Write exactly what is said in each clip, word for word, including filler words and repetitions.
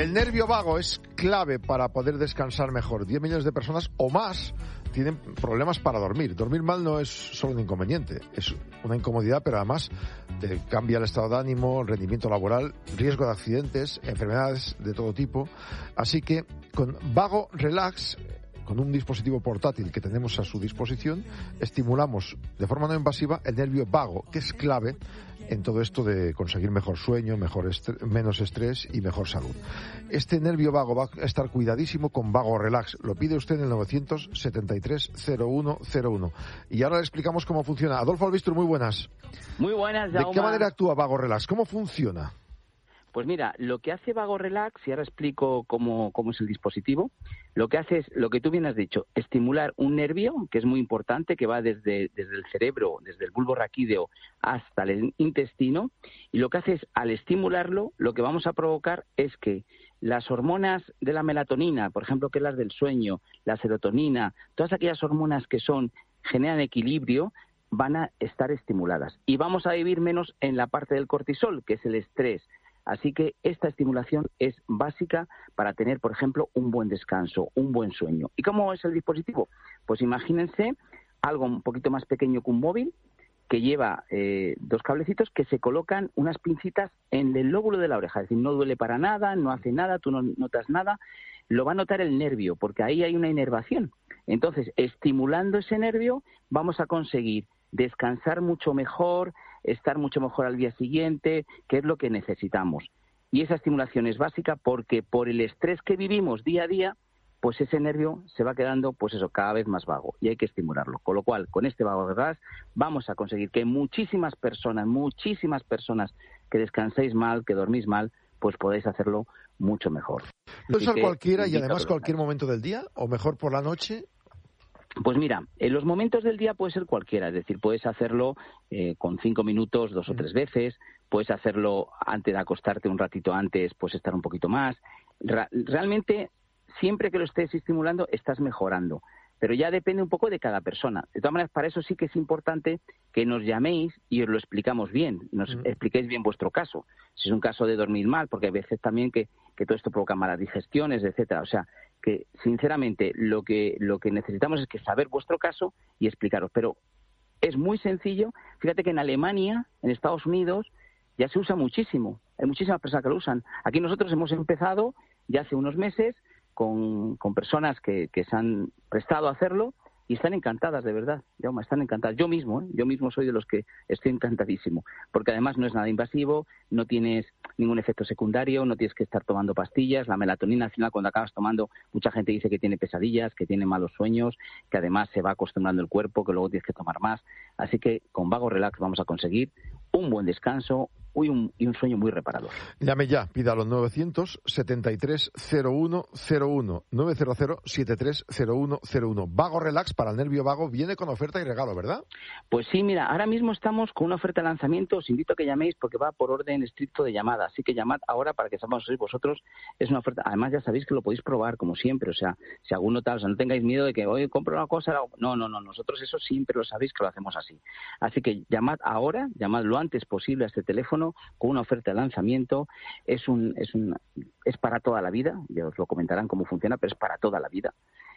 El nervio vago es clave para poder descansar mejor. diez millones de personas o más tienen problemas para dormir. Dormir mal no es solo un inconveniente, es una incomodidad, pero además te cambia el estado de ánimo, el rendimiento laboral, riesgo de accidentes, enfermedades de todo tipo. Así que con Vago Relax, con un dispositivo portátil que tenemos a su disposición, estimulamos de forma no invasiva el nervio vago, que es clave en todo esto de conseguir mejor sueño, mejor estre- menos estrés y mejor salud. Este nervio vago va a estar cuidadísimo con Vago Relax. Lo pide usted en el novecientos setenta y tres cero uno cero uno. Y ahora le explicamos cómo funciona. Adolfo Albistur, muy buenas. Muy buenas, Jaume. ¿De qué manera actúa Vago Relax? ¿Cómo funciona? Pues mira, lo que hace Vago Relax, y ahora explico cómo, cómo es el dispositivo, lo que hace es, lo que tú bien has dicho, estimular un nervio, que es muy importante, que va desde, desde el cerebro, desde el bulbo raquídeo hasta el intestino, y lo que hace es, al estimularlo, lo que vamos a provocar es que las hormonas de la melatonina, por ejemplo, que es las del sueño, la serotonina, todas aquellas hormonas que son generan equilibrio, van a estar estimuladas. Y vamos a vivir menos en la parte del cortisol, que es el estrés. Así que esta estimulación es básica para tener, por ejemplo, un buen descanso, un buen sueño. ¿Y cómo es el dispositivo? Pues imagínense algo un poquito más pequeño que un móvil, que lleva eh, dos cablecitos que se colocan unas pincitas en el lóbulo de la oreja. Es decir, no duele para nada, no hace nada, tú no notas nada. Lo va a notar el nervio, porque ahí hay una inervación. Entonces, estimulando ese nervio, vamos a conseguir descansar mucho mejor, estar mucho mejor al día siguiente, que es lo que necesitamos. Y esa estimulación es básica porque por el estrés que vivimos día a día, pues ese nervio se va quedando, pues eso, cada vez más vago y hay que estimularlo. Con lo cual, con este Vago Relax vamos a conseguir que muchísimas personas, muchísimas personas que descanséis mal, que dormís mal, pues podéis hacerlo mucho mejor. ¿Puede usar cualquiera y además cualquier momento del día o mejor por la noche? Pues mira, en los momentos del día puede ser cualquiera, es decir, puedes hacerlo eh, con cinco minutos dos o tres veces, puedes hacerlo antes de acostarte un ratito antes, puedes estar un poquito más. Ra- realmente, siempre que lo estés estimulando, estás mejorando, pero ya depende un poco de cada persona. De todas maneras, para eso sí que es importante que nos llaméis y os lo explicamos bien, nos mm. expliquéis bien vuestro caso. Si es un caso de dormir mal, porque hay veces también que, que todo esto provoca malas digestiones, etcétera. O sea, que sinceramente lo que lo que necesitamos es que saber vuestro caso y explicaros, pero es muy sencillo. Fíjate que en Alemania, en Estados Unidos, ya se usa muchísimo, hay muchísimas personas que lo usan. Aquí nosotros hemos empezado ya hace unos meses con, con personas que, que se han prestado a hacerlo y están encantadas, de verdad, Jaume, están encantadas. Yo mismo, ¿eh? yo mismo soy de los que estoy encantadísimo, porque además no es nada invasivo, no tienes ningún efecto secundario, no tienes que estar tomando pastillas. La melatonina, al final, cuando acabas tomando, mucha gente dice que tiene pesadillas, que tiene malos sueños, que además se va acostumbrando el cuerpo, que luego tienes que tomar más. Así que con Vago Relax vamos a conseguir un buen descanso y un, y un sueño muy reparador. Llame ya, pídalo novecientos setenta y tres cero uno cero uno, novecientos setenta y tres cero uno cero uno. Vago Relax para el nervio vago viene con oferta y regalo, ¿verdad? Pues sí, mira, ahora mismo estamos con una oferta de lanzamiento. Os invito a que llaméis porque va por orden estricto de llamada. Así que llamad ahora para que sepamos sois vosotros. Es una oferta. Además, ya sabéis que lo podéis probar como siempre. O sea, si alguno tal, o sea, no tengáis miedo de que, oye, compro una cosa. No, no, no. Nosotros eso siempre lo sabéis que lo hacemos así. Así que llamad ahora, llamad lo antes posible a este teléfono con una oferta de lanzamiento. Es un, es un, es para toda la vida. Ya os lo comentarán cómo funciona, pero es para toda la vida.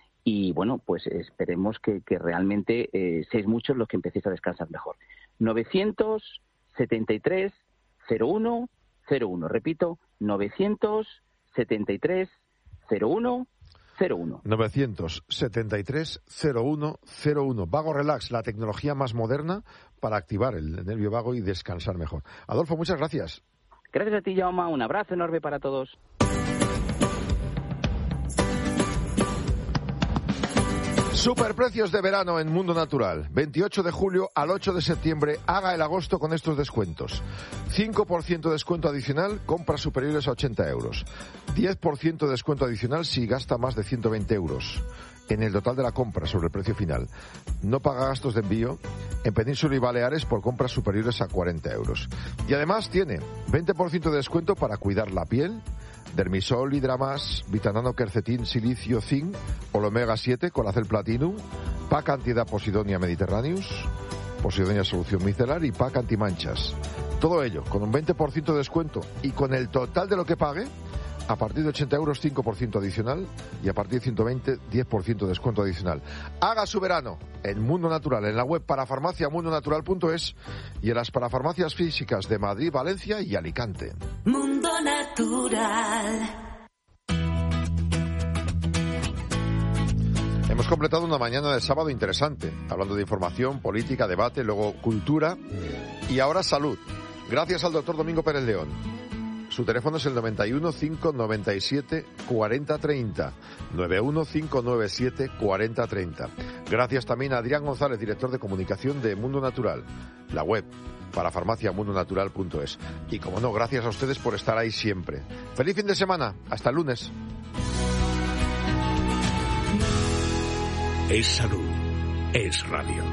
Y bueno, pues esperemos que, que realmente eh, seáis muchos los que empecéis a descansar mejor. novecientos setenta y tres cero uno cero uno. Repito, novecientos setenta y tres cero uno cero uno. novecientos setenta y tres cero uno cero uno. Vago Relax, la tecnología más moderna para activar el nervio vago y descansar mejor. Adolfo, muchas gracias. Gracias a ti, Jaume. Un abrazo enorme para todos. Superprecios de verano en Mundo Natural. veintiocho de julio al ocho de septiembre. Haga el agosto con estos descuentos. cinco por ciento de descuento adicional, compras superiores a ochenta euros. diez por ciento de descuento adicional si gasta más de ciento veinte euros en el total de la compra sobre el precio final. No paga gastos de envío en Península y Baleares por compras superiores a cuarenta euros. Y además tiene veinte por ciento de descuento para cuidar la piel, Dermisol, Hidramas, Vitanano, Quercetin, Silicio, Zinc, Omega siete, Colacel Platinum, Pack Antiedad Posidonia Mediterraneus, Posidonia Solución Micelar y Pack Antimanchas. Todo ello con un veinte por ciento de descuento y con el total de lo que pague A partir de ochenta euros, cinco por ciento adicional. Y a partir de ciento veinte, diez por ciento de descuento adicional. Haga su verano en Mundo Natural, en la web parafarmacia mundo natural punto es y en las parafarmacias físicas de Madrid, Valencia y Alicante. Mundo Natural. Hemos completado una mañana de sábado interesante, hablando de información, política, debate, luego cultura y ahora salud. Gracias al doctor Domingo Pérez León. Su teléfono es el noventa y uno, cinco noventa y siete, cuarenta treinta. noventa y uno, cinco noventa y siete, cuarenta treinta. Gracias también a Adrián González, director de comunicación de Mundo Natural, la web para farmacia mundo natural punto es. Y como no, gracias a ustedes por estar ahí siempre. Feliz fin de semana. Hasta el lunes. Es salud. Es radio.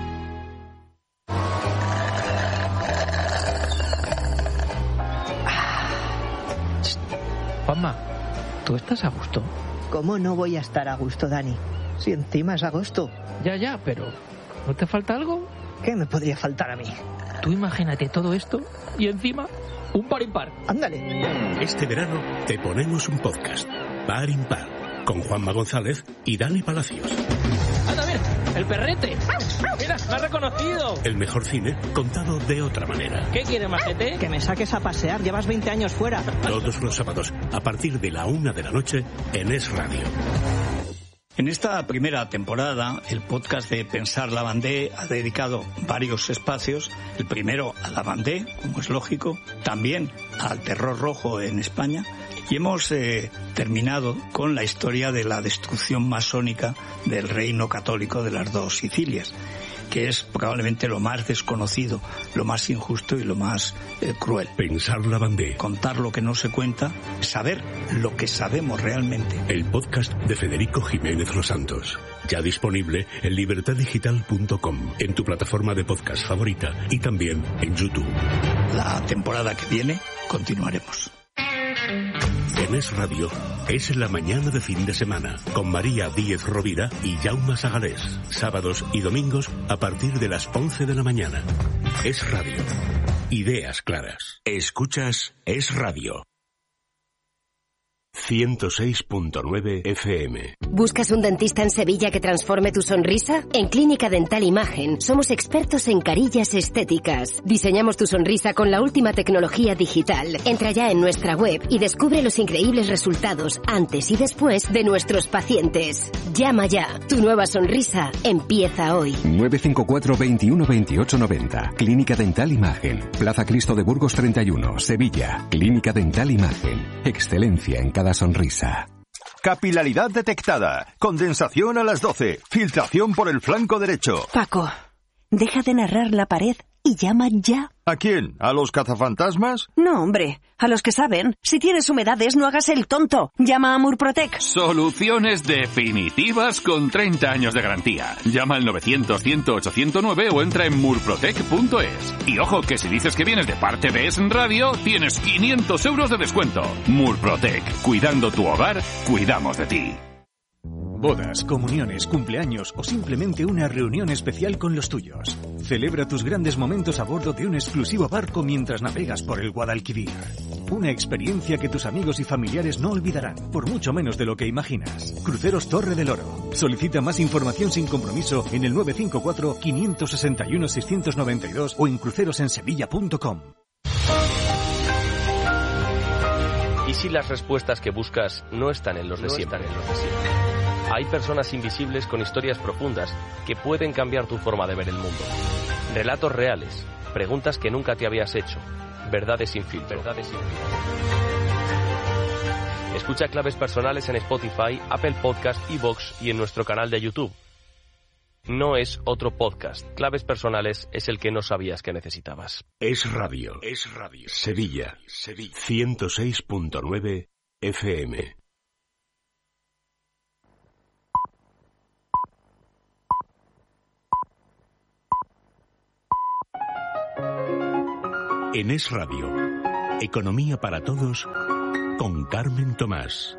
Juanma, ¿tú estás a gusto? ¿Cómo no voy a estar a gusto, Dani? Si encima es agosto. Ya, ya, pero ¿no te falta algo? ¿Qué me podría faltar a mí? Tú imagínate todo esto y encima un par impar. Ándale. Este verano te ponemos un podcast, Par Impar, con Juanma González y Dani Palacios. ¡Anda, mira! ¡El perrete! ¡Mira, me ha reconocido! El mejor cine contado de otra manera. ¿Qué quiere, majete? Que me saques a pasear, llevas veinte años fuera. Todos los sábados, a partir de la una de la noche, en Es Radio. En esta primera temporada, el podcast de Pensar Lavandé ha dedicado varios espacios. El primero a Lavandé, como es lógico, también al terror rojo en España. Y hemos eh, terminado con la historia de la destrucción masónica del reino católico de las dos Sicilias, que es probablemente lo más desconocido, lo más injusto y lo más eh, cruel. Pensar Lavandé. Contar lo que no se cuenta, saber lo que sabemos realmente. El podcast de Federico Jiménez Los Santos. Ya disponible en libertad digital punto com, en tu plataforma de podcast favorita y también en YouTube. La temporada que viene continuaremos. En Es Radio, es la mañana de fin de semana, con María Díez Rovira y Jaume Sagalés. Sábados y domingos a partir de las once de la mañana. Es Radio. Ideas claras. Escuchas Es Radio. ciento seis punto nueve F M. ¿Buscas un dentista en Sevilla que transforme tu sonrisa? En Clínica Dental Imagen somos expertos en carillas estéticas. Diseñamos tu sonrisa con la última tecnología digital. Entra ya en nuestra web y descubre los increíbles resultados antes y después de nuestros pacientes. Llama ya. Tu nueva sonrisa empieza hoy. nueve cinco cuatro, veintiuno, veintiocho, noventa. Clínica Dental Imagen. Plaza Cristo de Burgos treinta y uno, Sevilla. Clínica Dental Imagen. Excelencia en cada sonrisa. Capilaridad detectada. Condensación a las doce. Filtración por el flanco derecho. Paco, deja de narrar la pared y llama ya. ¿A quién? ¿A los cazafantasmas? No, hombre, a los que saben. Si tienes humedades, no hagas el tonto. Llama a Murprotec. Soluciones definitivas con treinta años de garantía. Llama al novecientos, cien, ochocientos nueve o entra en murprotec punto es. Y ojo, que si dices que vienes de parte de Es Radio, tienes quinientos euros de descuento. Murprotec. Cuidando tu hogar, cuidamos de ti. Bodas, comuniones, cumpleaños o simplemente una reunión especial con los tuyos. Celebra tus grandes momentos a bordo de un exclusivo barco mientras navegas por el Guadalquivir. Una experiencia que tus amigos y familiares no olvidarán, por mucho menos de lo que imaginas. Cruceros Torre del Oro. Solicita más información sin compromiso en el nueve cinco cuatro, cinco seis uno, seis nueve dos o en crucerosensevilla punto com. ¿Y si las respuestas que buscas no están en los de siempre? Hay personas invisibles con historias profundas que pueden cambiar tu forma de ver el mundo. Relatos reales, preguntas que nunca te habías hecho, verdades sin filtro. Verdades sin filtro. Escucha Claves Personales en Spotify, Apple Podcast, iVoox y en nuestro canal de YouTube. No es otro podcast. Claves Personales es el que no sabías que necesitabas. Es Radio. Es Radio. Sevilla. Sevilla. ciento seis punto nueve F M. En Es Radio. Economía para todos con Carmen Tomás.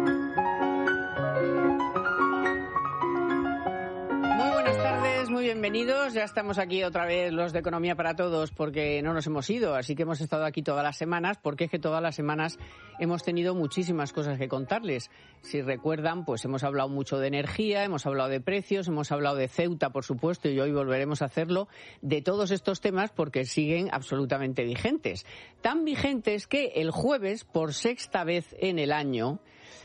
Muy bienvenidos Bienvenidos, ya estamos aquí otra vez los de Economía para Todos porque no nos hemos ido, así que hemos estado aquí todas las semanas porque es que todas las semanas hemos tenido muchísimas cosas que contarles. Si recuerdan, pues hemos hablado mucho de energía, hemos hablado de precios, hemos hablado de Ceuta, por supuesto, y hoy volveremos a hacerlo, de todos estos temas porque siguen absolutamente vigentes. Tan vigentes que el jueves, por sexta vez en el año,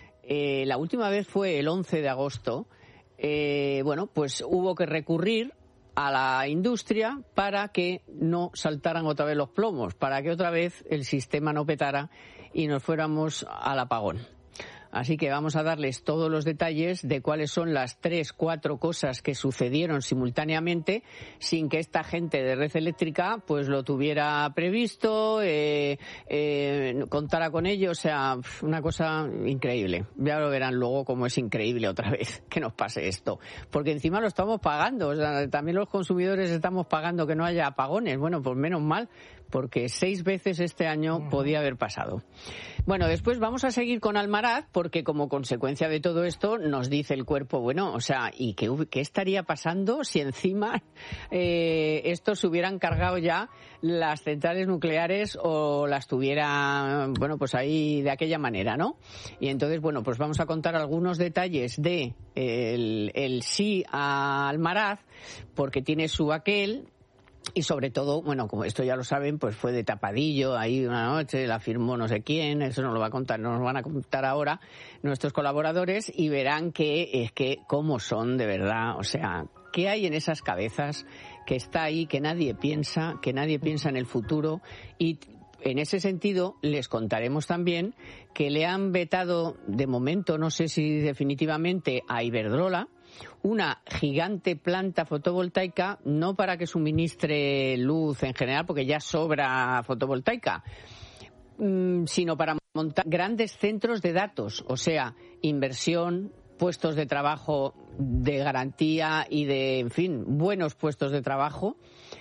eh, la última vez fue el once de agosto, eh, bueno, pues hubo que recurrir a la industria para que no saltaran otra vez los plomos, para que otra vez el sistema no petara y nos fuéramos al apagón. Así que vamos a darles todos los detalles de cuáles son las tres, cuatro cosas que sucedieron simultáneamente sin que esta gente de Red Eléctrica pues lo tuviera previsto, eh, eh, contara con ello. O sea, una cosa increíble. Ya lo verán luego cómo es increíble otra vez que nos pase esto. Porque encima lo estamos pagando. O sea, también los consumidores estamos pagando que no haya apagones. Bueno, pues menos mal, porque seis veces este año podía haber pasado. Bueno, después vamos a seguir con Almaraz, porque como consecuencia de todo esto nos dice el cuerpo, bueno, o sea, ¿y qué, qué estaría pasando si encima eh, estos se hubieran cargado ya las centrales nucleares o las tuviera, bueno, pues ahí de aquella manera, ¿no? Y entonces, bueno, pues vamos a contar algunos detalles de el, el sí a Almaraz, porque tiene su aquel. Y sobre todo, bueno, como esto ya lo saben, pues fue de tapadillo ahí una noche, la firmó no sé quién, eso nos lo va a contar, nos lo van a contar ahora nuestros colaboradores y verán que es que cómo son de verdad, o sea, qué hay en esas cabezas que está ahí, que nadie piensa, que nadie piensa en el futuro. Y en ese sentido les contaremos también que le han vetado de momento, no sé si definitivamente, a Iberdrola, una gigante planta fotovoltaica, no para que suministre luz en general, porque ya sobra fotovoltaica, sino para montar grandes centros de datos, o sea, inversión, puestos de trabajo de garantía y de, en fin, buenos puestos de trabajo,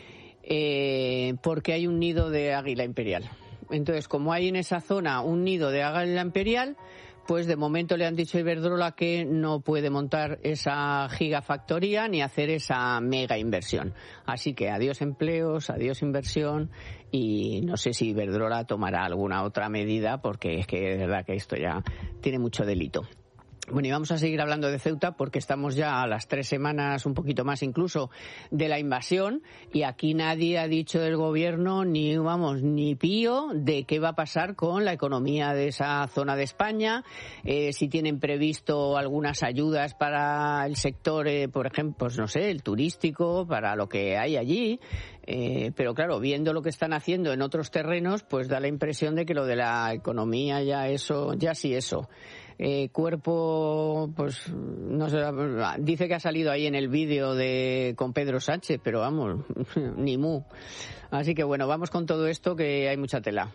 eh, porque hay un nido de águila imperial. Entonces, como hay en esa zona un nido de águila imperial, pues de momento le han dicho a Iberdrola que no puede montar esa gigafactoría ni hacer esa mega inversión. Así que adiós empleos, adiós inversión, y no sé si Iberdrola tomará alguna otra medida porque es que de verdad que esto ya tiene mucho delito. Bueno, y vamos a seguir hablando de Ceuta porque estamos ya a las tres semanas, un poquito más incluso, de la invasión, y aquí nadie ha dicho del gobierno ni, vamos, ni pío de qué va a pasar con la economía de esa zona de España, eh, si tienen previsto algunas ayudas para el sector, eh, por ejemplo, pues no sé, el turístico, para lo que hay allí. Eh, pero claro, viendo lo que están haciendo en otros terrenos, pues da la impresión de que lo de la economía ya eso, ya sí eso. Eh, cuerpo, pues no sé, dice que ha salido ahí en el vídeo de con Pedro Sánchez, pero vamos, ni mu. Así que bueno, vamos con todo esto que hay mucha tela.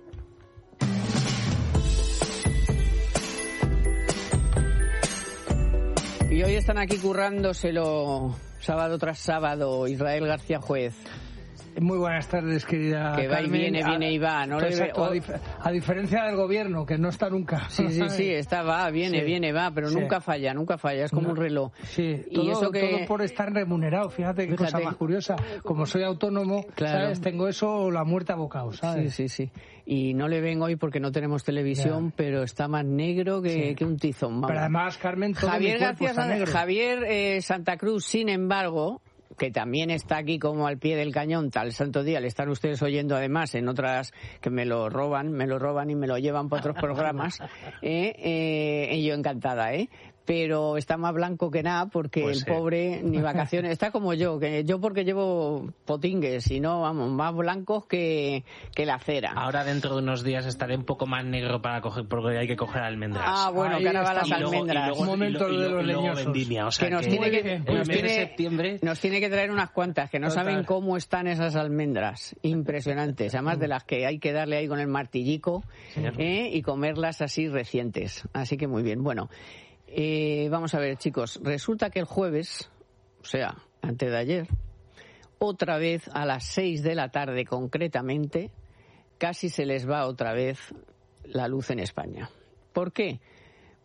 Y hoy están aquí currándoselo sábado tras sábado Israel García Juez. Muy buenas tardes, querida Que va Carmen. y viene, viene y va. No Exacto, le ve... a, dif- a diferencia del gobierno, que no está nunca. Sí, sí, sí, está, va, viene, Sí. viene, va, pero Sí. nunca falla, nunca falla, es como No. un reloj. Sí, y todo, eso que... todo por estar remunerado, fíjate qué Fíjate. cosa más curiosa. Como soy autónomo, Claro. ¿sabes? Tengo eso, la muerte a bocados, ¿sabes? Sí, sí, sí. Y no le ven hoy porque no tenemos televisión, Ya. pero está más negro que, Sí. que un tizón. Vamos. Pero además, Carmen, todo Javier mi cuerpo García está San- negro. Javier eh, Santa Cruz, sin embargo, que también está aquí como al pie del cañón, tal santo día, le están ustedes oyendo además en otras que me lo roban, me lo roban y me lo llevan para otros programas, eh, eh, y yo encantada, ¿eh? Pero está más blanco que nada porque Pues el sí. pobre ni vacaciones, está como yo, que yo porque llevo potingues y no, vamos, más blancos que, que la cera. Ahora dentro de unos días estaré un poco más negro para coger, porque hay que coger almendras. Ah, bueno, Ahí que ahora va está. las Y luego- y almendras. luego- Un momento y luego- de los y luego leñosos. vendimia, o sea que nos que tiene que, en nos el mes de tiene, septiembre nos tiene que traer unas cuantas, que no Total. saben cómo están esas almendras. Impresionantes. Además de las que hay que darle ahí con el martillico, ¿eh? Y comerlas así recientes. Así que muy bien. Bueno, eh, vamos a ver, chicos. Resulta que el jueves, o sea, antes de ayer, otra vez a las seis de la tarde concretamente, casi se les va otra vez la luz en España. ¿Por qué?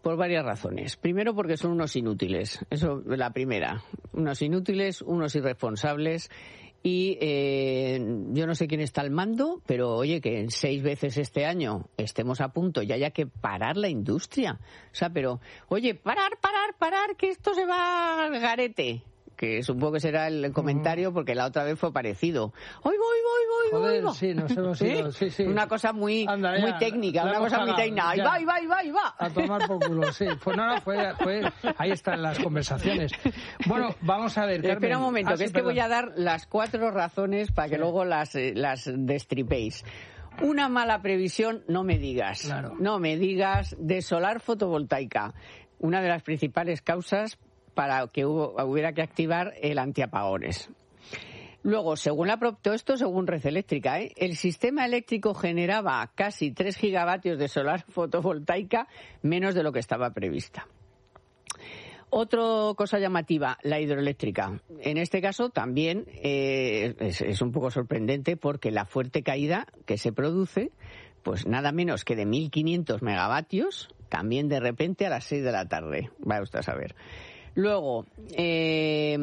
por varias razones. Primero, porque son unos inútiles. Eso es la primera. Unos inútiles, unos irresponsables. Y eh, yo no sé quién está al mando, pero oye, que en seis veces este año estemos a punto y haya que parar la industria. O sea, pero, oye, parar, parar, parar, que esto se va al garete. Que supongo que será el comentario porque la otra vez fue parecido. ¡Hoy voy, voy, voy, Joder, voy! sí, nos hemos ido, sí, sí. Una cosa muy, Anda, muy técnica, una cosa muy técnica. ¡Ahí va, ahí va, ahí va, ahí va! A tomar por culo, sí. Pues no, no, fue, fue, ahí están las conversaciones. Bueno, vamos a ver, Carmen. Espera un momento, Ah, que sí, es que perdón. voy a dar las cuatro razones para que Sí. luego las, eh, las destripéis. Una mala previsión, no me digas. Claro. No me digas de solar fotovoltaica. Una de las principales causas para que hubo, hubiera que activar el antiapagones. Luego, según la pro- todo esto según Red Eléctrica, ¿eh? El sistema eléctrico generaba casi tres gigavatios de solar fotovoltaica, menos de lo que estaba prevista. Otra cosa llamativa, la hidroeléctrica. En este caso también eh, es, es un poco sorprendente porque la fuerte caída que se produce, pues nada menos que de mil quinientos megavatios, también de repente a las seis de la tarde. Vaya usted a saber. Luego, eh,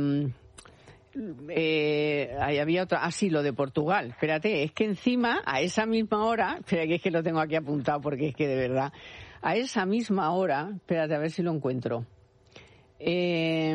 eh, ahí había otra, ah sí, lo de Portugal. Espérate, es que encima, a esa misma hora, espera que es que lo tengo aquí apuntado porque es que de verdad, a esa misma hora, espérate a ver si lo encuentro. Eh,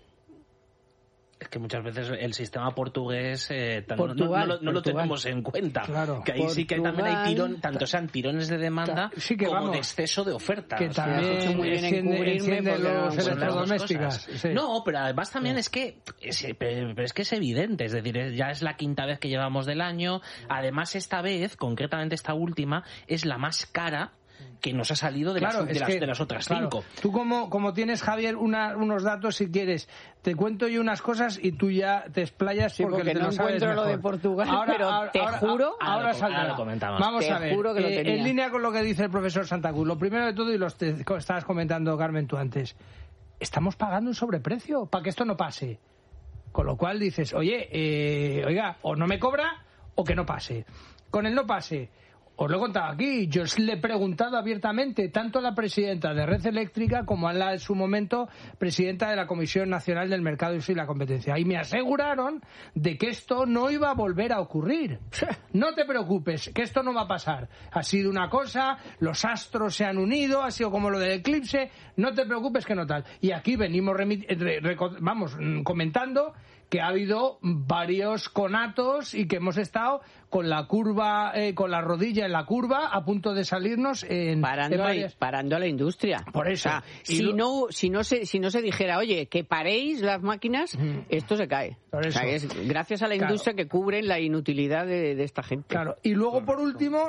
Es que muchas veces el sistema portugués eh, tan- no- Portugal, no, no, no lo Portugal. tenemos en cuenta. Claro. Que ahí sí que también hay tirón, tanto sean tirones de demanda Sí, que como vamos, de exceso de oferta. que O sea, también has hecho muy bien en enciende- cubrirme enciende porque los son las dos electrodomésticos, cosas. sí. No, pero además también es que es, pero, pero es que es evidente, es decir, es- ya es la quinta vez que llevamos del año. Además, esta vez, concretamente esta última, es la más cara que nos ha salido de, Claro, las, de, es las, que, de las otras claro, cinco. Tú como, como tienes, Javier, una, unos datos, si quieres, te cuento yo unas cosas y tú ya te explayas Sí, porque, porque te no lo sabes encuentro lo mejor. de Portugal, pero te juro- ahora, Ahora lo- saldrá. ahora lo comentamos. Vamos Te a ver, juro que lo eh, tenía. en línea con lo que dice el profesor Santa Cruz, lo primero de todo, y lo te- estabas comentando, Carmen, tú antes, estamos pagando un sobreprecio para que esto no pase. Con lo cual dices, oye, eh, oiga, o no me cobra o que no pase. Con el no pase, os lo he contado aquí, yo le he preguntado abiertamente tanto a la presidenta de Red Eléctrica como a la, en su momento, presidenta de la Comisión Nacional del Mercado y la Competencia. Y me aseguraron de que esto no iba a volver a ocurrir. No te preocupes, que esto no va a pasar. Ha sido una cosa, los astros se han unido, ha sido como lo del eclipse, no te preocupes que no tal. Y aquí venimos, remit- re- reco- vamos, mm, comentando que ha habido varios conatos y que hemos estado con la curva, eh, con la rodilla en la curva, a punto de salirnos en, parando, en a, varias... parando a la industria. Por eso. O sea, Y si, lo- no, si, no se, si no se dijera, oye, que paréis las máquinas, esto se cae. Por O sea, eso. es gracias a la Claro. industria que cubren la inutilidad de, de esta gente. Claro, y luego por último,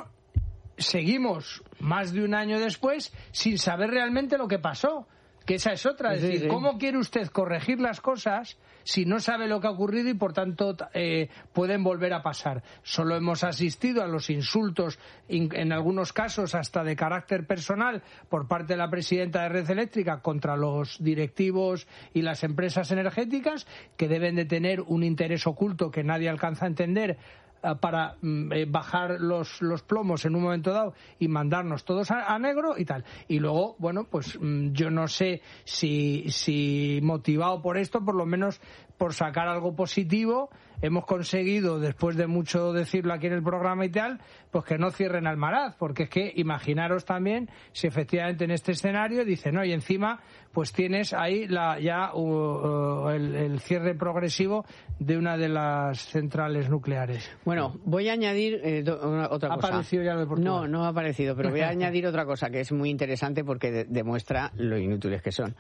seguimos más de un año después sin saber realmente lo que pasó. Que esa es otra, es Sí, decir, sí. ¿cómo quiere usted corregir las cosas si no sabe lo que ha ocurrido y por tanto eh, pueden volver a pasar? Solo hemos asistido a los insultos, in- en algunos casos hasta de carácter personal, por parte de la presidenta de Red Eléctrica contra los directivos y las empresas energéticas, que deben de tener un interés oculto que nadie alcanza a entender para mm, eh, bajar los, los plomos en un momento dado y mandarnos todos a, a negro y tal. Y luego, bueno, pues mm, yo no sé si, si motivado por esto, por lo menos por sacar algo positivo, hemos conseguido, después de mucho decirlo aquí en el programa y tal, pues que no cierren Almaraz, porque es que imaginaros también si efectivamente en este escenario dicen, no, y encima pues tienes ahí la ya uh, uh, el, el cierre progresivo de una de las centrales nucleares. Bueno, voy a añadir eh, do- una- otra ¿Ha cosa. aparecido ya lo de Portugal? No, no ha aparecido, pero voy a añadir otra cosa que es muy interesante porque de- demuestra lo inútiles que son.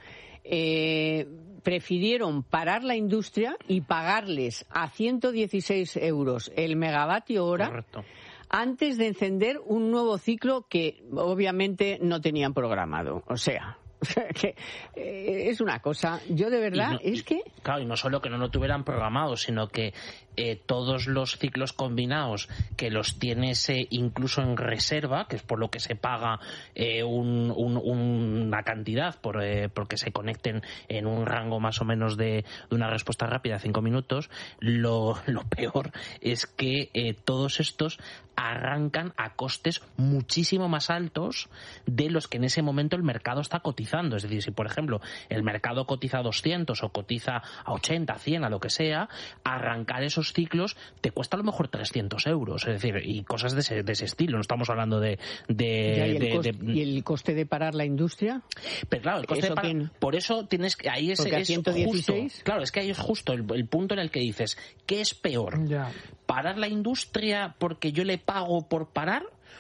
Eh, prefirieron parar la industria y pagarles a ciento dieciséis euros el megavatio hora Correcto. antes de encender un nuevo ciclo que obviamente no tenían programado. O sea, que eh, es una cosa. Yo de verdad Y no- es y- que Claro, y no solo que no lo tuvieran programado, sino que eh, todos los ciclos combinados que los tienes eh, incluso en reserva, que es por lo que se paga eh, un, un, una cantidad por eh, porque se conecten en un rango más o menos de, de una respuesta rápida, cinco minutos, lo, lo peor es que eh, todos estos arrancan a costes muchísimo más altos de los que en ese momento el mercado está cotizando. Es decir, si por ejemplo el mercado cotiza a doscientos o cotiza a ochenta, cien, a lo que sea, arrancar esos ciclos te cuesta a lo mejor trescientos euros. Es decir, y cosas de ese, de ese estilo. No estamos hablando de... de, ya, ¿y, el de, coste, de... ¿Y el coste de parar la industria? Pero claro, el coste ¿Eso de parar... quién? Por eso tienes que... Ahí es, Porque a es ciento dieciséis... justo. Claro, es que ahí es justo el, el punto en el que dices, ¿qué es peor? Ya. ¿Parar la industria porque yo le pago por parar?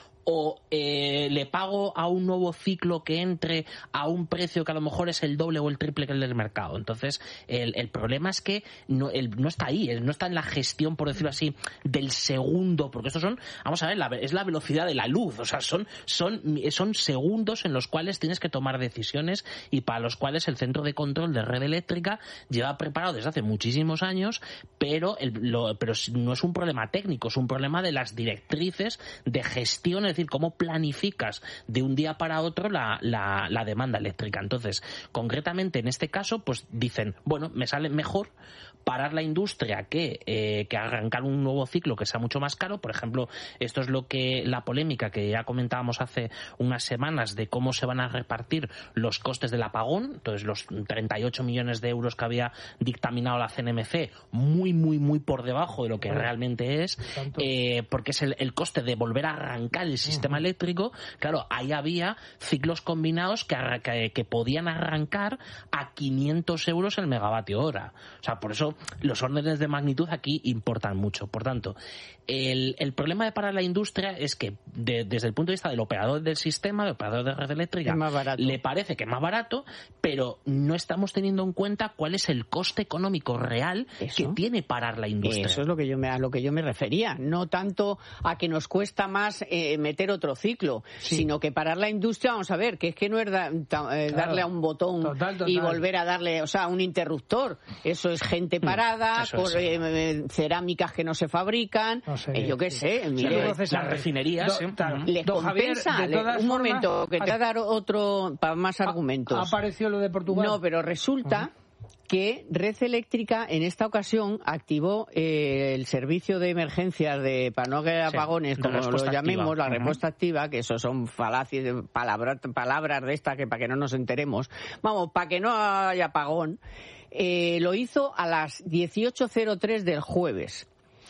¿O eh, le pago a un nuevo ciclo que entre a un precio que a lo mejor es el doble o el triple que el del mercado? Entonces, el, el problema es que no, el, no está ahí, no está en la gestión, por decirlo así, del segundo, porque estos son, vamos a ver, la, es la velocidad de la luz, o sea, son, son, son segundos en los cuales tienes que tomar decisiones y para los cuales el centro de control de red eléctrica lleva preparado desde hace muchísimos años, pero, el, lo, pero no es un problema técnico, es un problema de las directrices de gestión. Es decir, cómo planificas de un día para otro la, la, la demanda eléctrica. Entonces, concretamente en este caso, pues dicen, bueno, me sale mejor parar la industria que, eh, que arrancar un nuevo ciclo que sea mucho más caro. Por ejemplo, esto es lo que la polémica que ya comentábamos hace unas semanas de cómo se van a repartir los costes del apagón. Entonces, los treinta y ocho millones de euros que había dictaminado la C N M C, muy, muy, muy por debajo de lo que realmente es, eh, porque es el, el coste de volver a arrancar el sistema eléctrico. Claro, ahí había ciclos combinados que, que, que podían arrancar a quinientos euros el megavatio hora. O sea, por eso los órdenes de magnitud aquí importan mucho. Por tanto, el, el problema de parar la industria es que de, desde el punto de vista del operador del sistema, del operador de red eléctrica, le parece que es más barato, pero no estamos teniendo en cuenta cuál es el coste económico real ¿Eso? que tiene parar la industria. Eso es lo que yo me, a lo que yo me refería. No tanto a que nos cuesta más eh, meter otro ciclo, sí. sino que parar la industria, vamos a ver, que es que no es da, ta, eh, claro. darle a un botón total, total. y volver a darle, o sea, un interruptor. Eso es gente parada, Eso por, es. eh, cerámicas que no se fabrican, no sé, eh, yo qué sé, mire, las refinerías. Do, ¿eh? Les Don compensa. Javier, de todas un formas, momento, que te voy a dar otro, para más argumentos. ¿Ha aparecido lo de Portugal? No, pero resulta... Uh-huh. que Red Eléctrica en esta ocasión activó eh, el servicio de emergencias de para no haber apagones, sí, como lo llamemos, activa. la uh-huh. respuesta activa, que eso son falacias, palabras, palabras de estas que para que no nos enteremos, vamos, para que no haya apagón, eh, lo hizo a las dieciocho cero tres del jueves.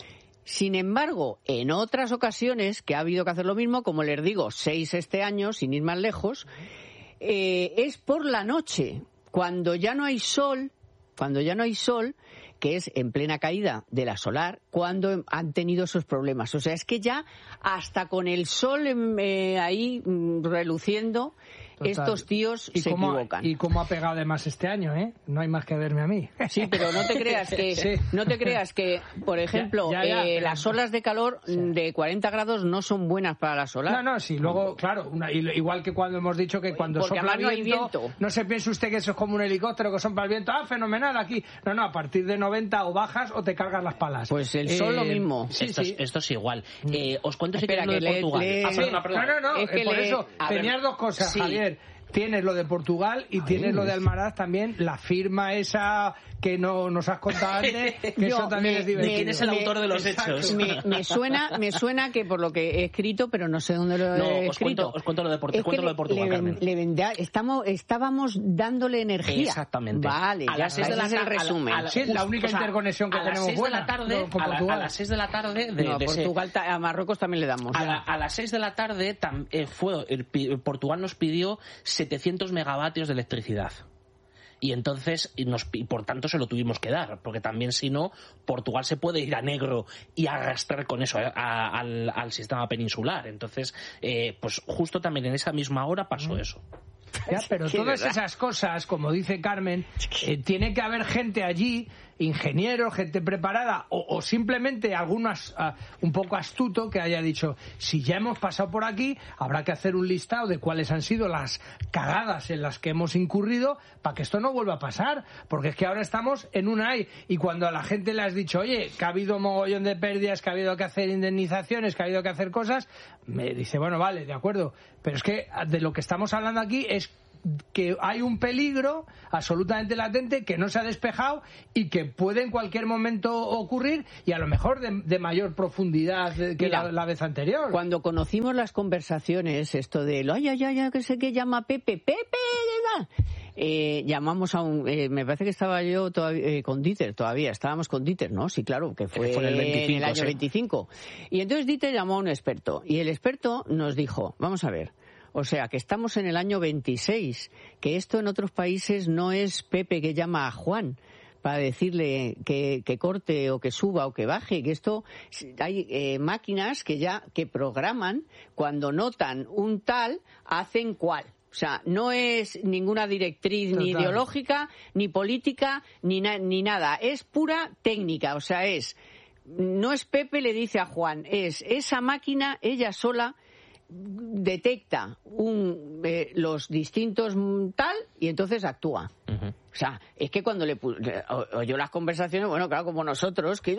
Sin embargo, en otras ocasiones que ha habido que hacer lo mismo, como les digo, seis este año, sin ir más lejos, eh, es por la noche, cuando ya no hay sol, cuando ya no hay sol, que es en plena caída de la solar, cuando han tenido esos problemas. O sea, es que ya hasta con el sol eh, ahí reluciendo, Total. estos tíos ¿Y se cómo, equivocan. Y cómo ha pegado además este año, ¿eh? No hay más que verme a mí. Sí, pero no te creas que, sí. no te creas que, por ejemplo, ya, ya, ya, eh, las olas de calor sí. de cuarenta grados no son buenas para la solar. No, no, sí, luego, claro, una, igual que cuando hemos dicho que cuando Porque sopla no viento, viento, no se piense usted que eso es como un helicóptero que sopla el viento, ah, fenomenal, aquí. No, no, a partir de noventa o bajas o te cargas las palas. Pues el sol eh, lo mismo. Sí, esto, sí. Es, esto es igual. Eh, os cuento si queréis lo de le, Portugal. Le... Ah, perdona, perdona. No, no, no, es que eh, por le... eso tenías dos cosas, sí. Javier. Tienes lo de Portugal y Ay, tienes lo de Almaraz también, la firma esa que no nos has contado antes, que Yo, eso también me, es divertido. ¿Quién es el autor de los Exacto. hechos? Me, me suena me suena que por lo que he escrito, pero no sé dónde lo no, he os escrito. Cuento, os cuento lo de, Port- cuento le, lo de Portugal, le, Carmen. Le vendá, estamos, estábamos dándole energía. Exactamente. Vale, a las seis de la tarde. el resumen. A la, sí, la única o sea, interconexión que a tenemos las buena. De la tarde, no, a, la, a las seis de la tarde... De, no, de Portugal, ese, a Marruecos también le damos. A, la, a las seis de la tarde tam, eh, fue el, Portugal nos pidió setecientos megavatios de electricidad. Y entonces, y, nos, y por tanto se lo tuvimos que dar, porque también si no, Portugal se puede ir a negro y arrastrar con eso a, a, al, al sistema peninsular. Entonces, eh, pues justo también en esa misma hora pasó mm. eso. Ya, pero todas esas cosas, como dice Carmen, eh, tiene que haber gente allí, ingenieros, gente preparada, o, o simplemente algunas uh, un poco astuto que haya dicho, si ya hemos pasado por aquí, habrá que hacer un listado de cuáles han sido las cagadas en las que hemos incurrido para que esto no vuelva a pasar, porque es que ahora estamos en un ay, y cuando a la gente le has dicho, oye, que ha habido mogollón de pérdidas, que ha habido que hacer indemnizaciones, que ha habido que hacer cosas, me dice, bueno, vale, de acuerdo, pero es que de lo que estamos hablando aquí es que hay un peligro absolutamente latente que no se ha despejado y que puede en cualquier momento ocurrir, y a lo mejor de, de mayor profundidad que Mira, la, la vez anterior. Cuando conocimos las conversaciones, esto de ay, ay, ay, que sé que llama Pepe, Pepe, eh, llamamos a un, eh, me parece que estaba yo todavía, eh, con Dieter, todavía estábamos con Dieter, ¿no? Sí, claro, que fue, fue en el, veinticinco, en el año sí. veinticinco. Y entonces Dieter llamó a un experto, y el experto nos dijo, vamos a ver, o sea, que estamos en el año veintiséis, que esto en otros países no es Pepe que llama a Juan para decirle que, que corte o que suba o que baje, que esto hay eh, máquinas que ya que programan cuando notan un tal, hacen cual. O sea, no es ninguna directriz Total. Ni ideológica, ni política, ni, na, ni nada. Es pura técnica, o sea, es no es Pepe le dice a Juan, es esa máquina, ella sola, detecta un, eh, los distintos tal y entonces actúa. Uh-huh. O sea, es que cuando le oyó las conversaciones, bueno, claro, como nosotros, que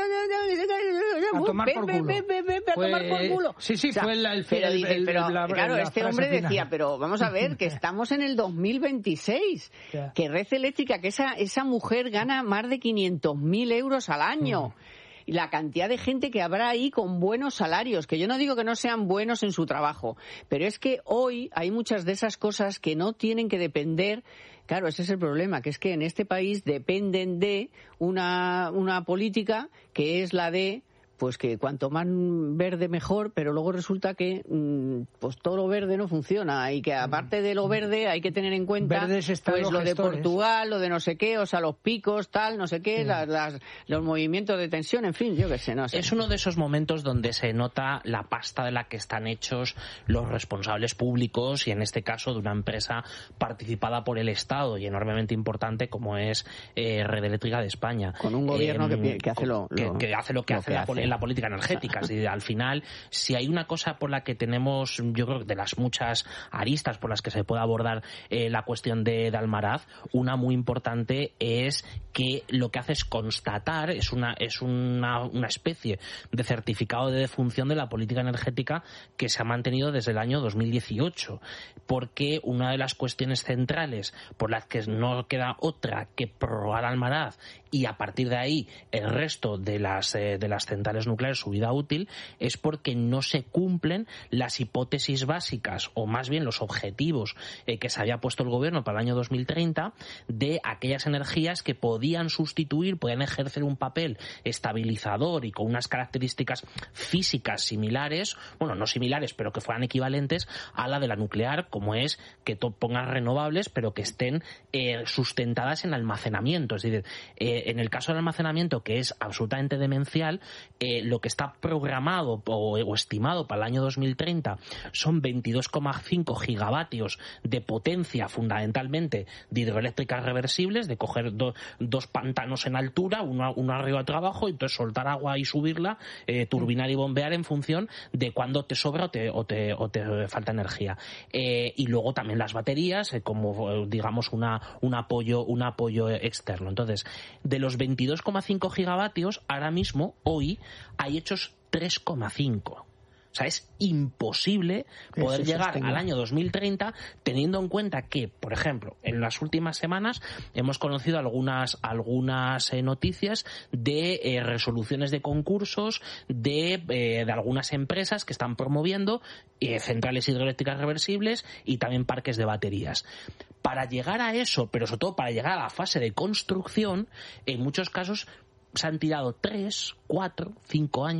a tomar por culo. A tomar por culo. Sí, sí, o sea, fue el, el, pero, el, dice, el, pero la, claro, la este hombre final. decía, pero vamos a ver, que estamos en el dos mil veintiséis, yeah. que Red Eléctrica, que esa, esa mujer gana más de quinientos mil euros al año. Uh-huh. Y la cantidad de gente que habrá ahí con buenos salarios, que yo no digo que no sean buenos en su trabajo, pero es que hoy hay muchas de esas cosas que no tienen que depender. Claro, ese es el problema, que es que en este país dependen de una, una política que es la de pues que cuanto más verde mejor, pero luego resulta que pues todo lo verde no funciona y que aparte de lo verde hay que tener en cuenta pues lo de Portugal, lo de no sé qué, o sea, los picos, tal, no sé qué, sí. las, las, los movimientos de tensión, en fin, yo qué sé, no sé. Es uno de esos momentos donde se nota la pasta de la que están hechos los responsables públicos y en este caso de una empresa participada por el Estado y enormemente importante como es eh, Red Eléctrica de España. Con un gobierno eh, que, que hace lo, que, lo, que hace lo que lo hace que la, hace. la política energética. Y al final, si hay una cosa por la que tenemos, yo creo que de las muchas aristas por las que se puede abordar eh, la cuestión de, de Almaraz, una muy importante es que lo que hace es constatar, es una es una, una especie de certificado de defunción de la política energética que se ha mantenido desde el año dos mil dieciocho, porque una de las cuestiones centrales por las que no queda otra que prorrogar Almaraz y a partir de ahí el resto de las eh, de las centrales nucleares su vida útil es porque no se cumplen las hipótesis básicas o más bien los objetivos eh, que se había puesto el gobierno para el año dos mil treinta de aquellas energías que podían sustituir, podían ejercer un papel estabilizador y con unas características físicas similares, bueno, no similares, pero que fueran equivalentes a la de la nuclear, como es que pongan renovables pero que estén eh, sustentadas en almacenamiento. Es decir, eh, en el caso del almacenamiento, que es absolutamente demencial, eh, lo que está programado o, o estimado para el año dos mil treinta son veintidós coma cinco gigavatios de potencia, fundamentalmente de hidroeléctricas reversibles, de coger do, dos pantanos en altura, uno, uno arriba otro abajo, y entonces soltar agua y subirla, eh, turbinar y bombear en función de cuándo te sobra o te, o te, o te falta energía. Eh, y luego también las baterías, eh, como digamos una, un apoyo, un apoyo externo. Entonces, de los veintidós coma cinco gigavatios, ahora mismo, hoy, hay hechos tres coma cinco. O sea, es imposible poder llegar al año dos mil treinta teniendo en cuenta que, por ejemplo, en las últimas semanas hemos conocido algunas algunas eh, noticias de eh, resoluciones de concursos de, eh, de algunas empresas que están promoviendo eh, centrales hidroeléctricas reversibles y también parques de baterías. Para llegar a eso, pero sobre todo para llegar a la fase de construcción, en muchos casos se han tirado tres, cuatro, cinco años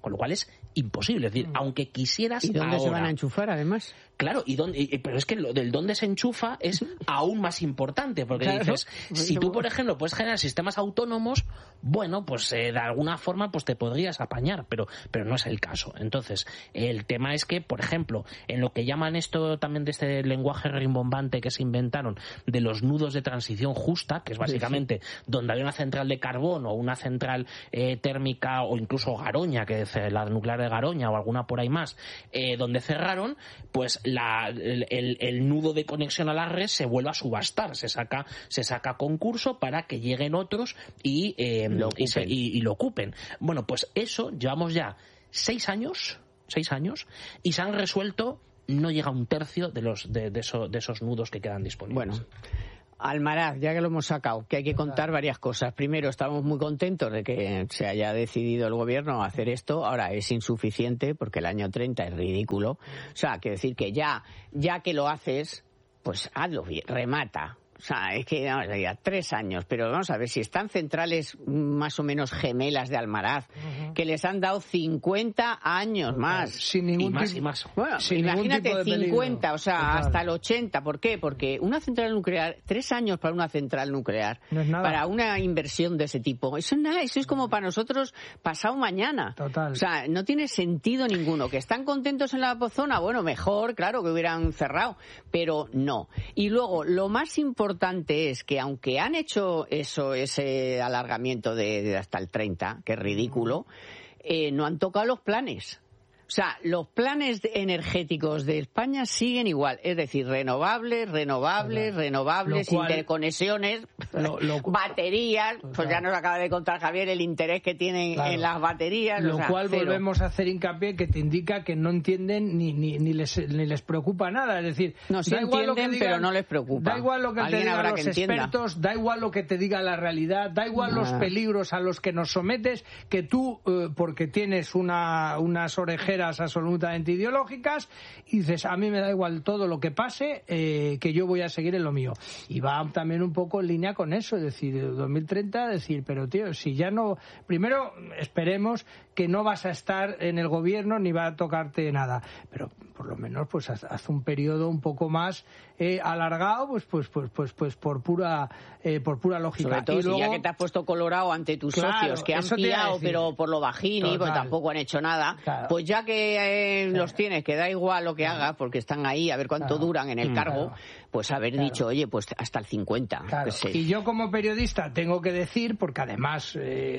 con lo cual es imposible. Es decir, aunque quisieras. ¿Y dónde ahora, se van a enchufar, además? Claro, y dónde, y, pero es que lo del dónde se enchufa es aún más importante, porque claro, dices, si tú, por ejemplo, puedes generar sistemas autónomos, bueno, pues eh, de alguna forma pues te podrías apañar, pero, pero no es el caso. Entonces, el tema es que, por ejemplo, en lo que llaman esto también de este lenguaje rimbombante que se inventaron, de los nudos de transición justa, que es básicamente sí, sí. donde hay una central de carbón o una central eh, térmica, o incluso Garoña, que es la nuclear de Garoña, o alguna por ahí más, eh, donde cerraron, pues La, el, el, el nudo de conexión a la red se vuelve a subastar, se saca se saca concurso para que lleguen otros y, eh, lo, y, se, y, y lo ocupen. Bueno, pues eso llevamos ya seis años, seis años y se han resuelto, no llega a un tercio de los de, de, eso, de esos nudos que quedan disponibles. Bueno. Almaraz, ya que lo hemos sacado, que hay que contar varias cosas. Primero, estamos muy contentos de que se haya decidido el gobierno a hacer esto. Ahora, es insuficiente porque el año treinta es ridículo. O sea, quiero decir que ya, ya que lo haces, pues hazlo bien, remata. O sea, es que vamos a decir, tres años, pero vamos a ver, si están centrales más o menos gemelas de Almaraz, uh-huh. que les han dado cincuenta años más. Sin ningún y más tipo, y más. Bueno, sin imagínate cincuenta, o sea, Total. hasta el ochenta. ¿Por qué? Porque una central nuclear, tres años para una central nuclear, no es nada. Para una inversión de ese tipo, eso es nada, eso es como para nosotros pasado mañana. Total. O sea, no tiene sentido ninguno. ¿Que están contentos en la zona? Bueno, mejor, claro, que hubieran cerrado, pero no. Y luego, lo más importante es que aunque han hecho eso, ese alargamiento de, de hasta el treinta, que es ridículo, eh, no han tocado los planes. O sea, los planes energéticos de España siguen igual, es decir, renovables, renovables, Total. renovables, cual, interconexiones, lo, lo, baterías, Total. Pues ya nos acaba de contar Javier el interés que tienen claro. en las baterías. Lo o sea, cual cero. Volvemos a hacer hincapié que te indica que no entienden ni, ni, ni, les, ni les preocupa nada, es decir, no, sí da igual entienden, lo que digan, pero no les preocupa. Da igual lo que te digan los expertos, da igual lo que te diga la realidad, da igual ah. los peligros a los que nos sometes, que tú, eh, porque tienes una, unas orejeras absolutamente ideológicas, y dices, a mí me da igual todo lo que pase, eh, que yo voy a seguir en lo mío. Y va también un poco en línea con eso, es decir, dos mil treinta, decir, pero tío, si ya no... Primero, esperemos que no vas a estar en el gobierno ni va a tocarte nada, pero por lo menos pues haz un periodo un poco más eh, alargado, pues pues pues pues pues por pura eh, por pura lógica. Sobre todo y luego, si ya que te has puesto colorado ante tus claro, socios, que han pillado pero por lo bajini, porque tampoco han hecho nada, claro. Pues ya que eh, claro. los tienes, que da igual lo que claro. hagas, porque están ahí, a ver cuánto claro. duran en el mm, cargo, claro. pues haber claro. dicho, oye, pues hasta el cincuenta. Claro. Pues, sí. Y yo como periodista tengo que decir, porque además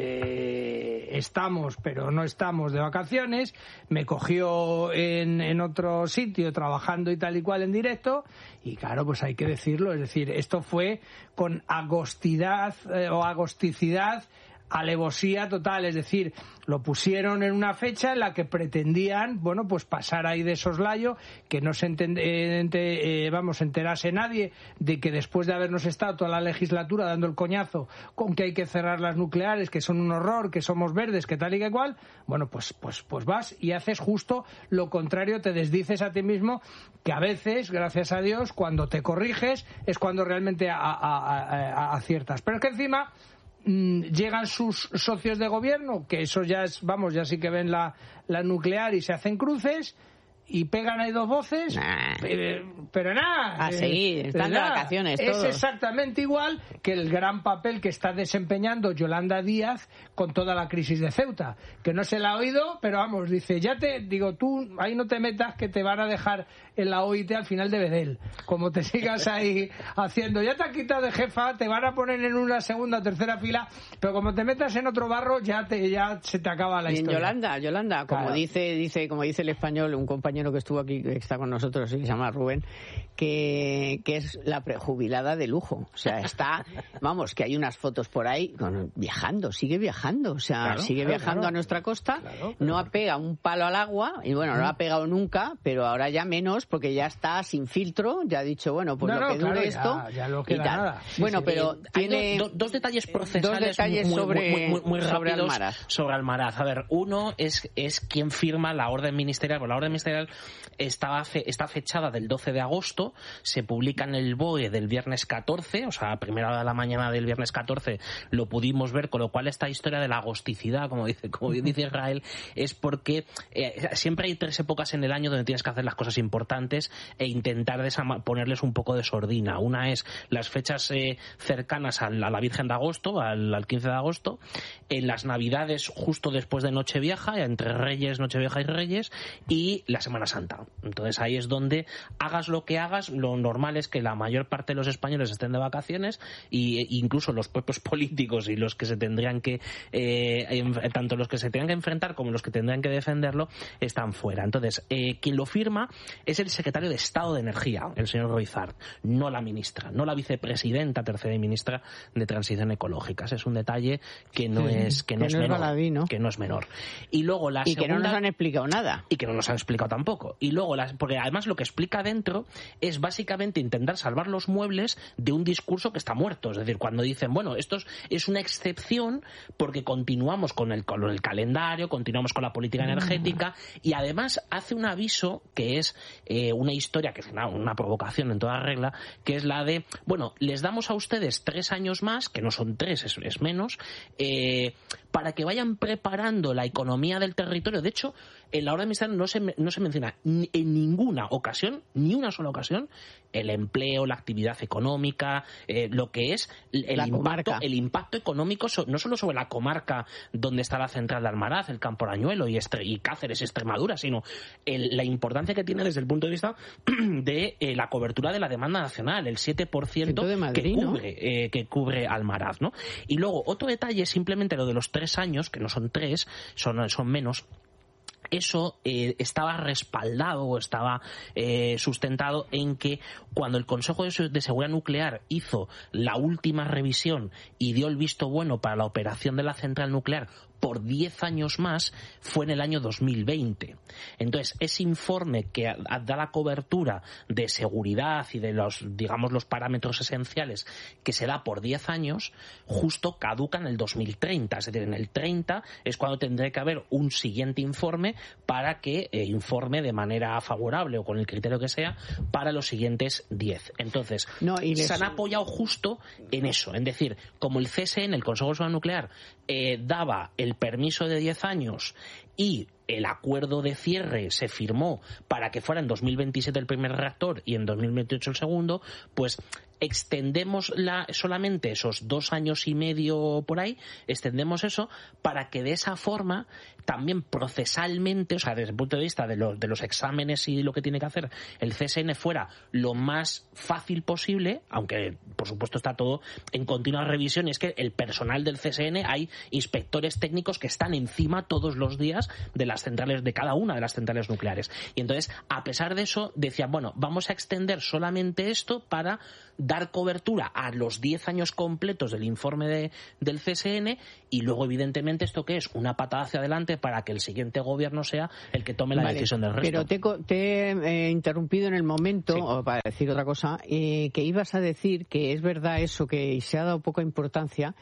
eh, estamos, pero no estamos de vacaciones, me cogió en, en otro sitio trabajando y tal y cual en directo, y claro, pues hay que decirlo, es decir, esto fue con agostidad eh, o agosticidad, alevosía total, es decir, lo pusieron en una fecha en la que pretendían, bueno, pues pasar ahí de soslayo, que no se enten, ente, eh, vamos, enterase nadie de que después de habernos estado toda la legislatura dando el coñazo con que hay que cerrar las nucleares, que son un horror, que somos verdes, que tal y que cual, bueno, pues, pues, pues vas y haces justo lo contrario, te desdices a ti mismo, que a veces, gracias a Dios, cuando te corriges es cuando realmente a, a, a, a, aciertas. Pero es que encima llegan sus socios de gobierno, que eso ya es, vamos, ya sí que ven la, la nuclear y se hacen cruces y pegan ahí dos voces, nah. pero, pero nada, a eh, seguir, están de vacaciones es todos. Exactamente igual que el gran papel que está desempeñando Yolanda Díaz con toda la crisis de Ceuta, que no se la ha oído, pero vamos, dice, ya te digo, tú ahí no te metas que te van a dejar en la O I T al final de Bedel, como te sigas ahí haciendo, ya te han quitado de jefa, te van a poner en una segunda o tercera fila, pero como te metas en otro barro ya te ya se te acaba la y historia. Yolanda, Yolanda, como claro. dice, dice, como dice el español, un compañero que estuvo aquí, que está con nosotros, que se llama Rubén, que, que es la prejubilada de lujo. O sea, está, vamos, que hay unas fotos por ahí con, viajando, sigue viajando, o sea, claro, sigue claro, viajando claro. a nuestra costa, claro, claro. no ha pegado un palo al agua, y bueno, no lo ha pegado nunca, pero ahora ya menos, porque ya está sin filtro, ya ha dicho, bueno, pues no, lo no, que dure claro, esto, ya, ya lo y tal. Nada. Sí, bueno, sí, pero eh, tiene do, do, dos detalles procesales dos detalles muy, sobre, muy, muy, muy sobre rápidos Almaraz. sobre Almaraz. A ver, uno es, es quién firma la orden ministerial, pues la orden ministerial nuclear estaba fe, está fechada del doce de agosto, se publica en el B O E del viernes catorce, o sea, a primera hora de la mañana del viernes catorce lo pudimos ver, con lo cual esta historia de la agosticidad, como dice, como dice Israel, es porque eh, siempre hay tres épocas en el año donde tienes que hacer las cosas importantes e intentar desama- ponerles un poco de sordina. Una es las fechas eh, cercanas a la, a la Virgen de Agosto, al, al quince de agosto, en las Navidades justo después de Nochevieja, entre Reyes, Nochevieja y Reyes, y la Semana Santa. Entonces ahí es donde, hagas lo que hagas, lo normal es que la mayor parte de los españoles estén de vacaciones, e incluso los propios políticos y los que se tendrían que eh, en, tanto los que se tengan que enfrentar como los que tendrían que defenderlo están fuera. Entonces eh, quien lo firma es el secretario de Estado de Energía, el señor Roizard, no la ministra, no la vicepresidenta tercera y ministra de Transición Ecológica. Ese es un detalle que no sí, es que no que es no menor, es baladí, ¿no? que no es menor. Y luego la y segunda, que no nos han explicado nada. Y que no nos han explicado tampoco. Y luego las, porque además lo que explica dentro es básicamente intentar salvar los muebles de un discurso que está muerto. Es decir, cuando dicen, bueno, esto es una excepción porque continuamos con el, con el calendario, continuamos con la política energética, y además hace un aviso que es eh, una historia que es una, una provocación en toda regla, que es la de, bueno, les damos a ustedes tres años más, que no son tres, es, es menos, eh, para que vayan preparando la economía del territorio. De hecho, en la orden ministerial no se, no se menciona ni, en ninguna ocasión, ni una sola ocasión, el empleo, la actividad económica, eh, lo que es el impacto, el impacto económico, so, no solo sobre la comarca donde está la central de Almaraz, el Campo Arañuelo y, Estre, y Cáceres, Extremadura, sino el, la importancia que tiene desde el punto de vista de eh, la cobertura de la demanda nacional, el siete por ciento de Madrid, que cubre, ¿no? eh, que cubre Almaraz, ¿no? Y luego, otro detalle, simplemente lo de los tres años, que no son tres, son, son menos. Eso eh, estaba respaldado o estaba eh, sustentado en que cuando el Consejo de, de Seguridad Nuclear hizo la última revisión y dio el visto bueno para la operación de la central nuclear por diez años más, fue en el año dos mil veinte. Entonces, ese informe que da la cobertura de seguridad y de los, digamos, los parámetros esenciales que se da por diez años, justo caduca en el dos mil treinta. Es decir, en el treinta es cuando tendrá que haber un siguiente informe para que eh, informe de manera favorable o con el criterio que sea para los siguientes diez. Entonces, no, y les... se han apoyado justo en eso. Es decir, como el C S N, el Consejo de Seguridad Nuclear, eh, daba el permiso de diez años y el acuerdo de cierre se firmó para que fuera en dos mil veintisiete el primer reactor y en dos mil veintiocho el segundo, pues extendemos la, solamente esos dos años y medio por ahí, extendemos eso para que de esa forma también procesalmente, o sea, desde el punto de vista de los, de los exámenes y lo que tiene que hacer el C S N fuera lo más fácil posible, aunque por supuesto está todo en continua revisión, y es que el personal del C S N, hay inspectores técnicos que están encima todos los días de las centrales, de cada una de las centrales nucleares. Y entonces, a pesar de eso, decían, bueno, vamos a extender solamente esto para dar cobertura a los diez años completos del informe de, del C S N, y luego, evidentemente, ¿esto qué es? Una patada hacia adelante para que el siguiente gobierno sea el que tome la vale, decisión del resto. Pero te, te he eh, interrumpido en el momento, sí. o para decir otra cosa, eh, que ibas a decir que es verdad eso, que se ha dado poca importancia